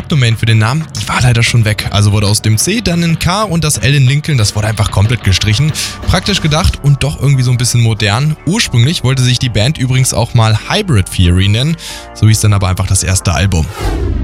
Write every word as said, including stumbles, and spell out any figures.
Subdomain für den Namen, die war leider schon weg. Also wurde aus dem C dann ein K und das L in Lincoln, das wurde einfach komplett gestrichen. Praktisch gedacht und doch irgendwie so ein bisschen modern. Ursprünglich wollte sich die Band übrigens auch mal Hybrid Theory nennen, so hieß dann aber einfach das erste Album.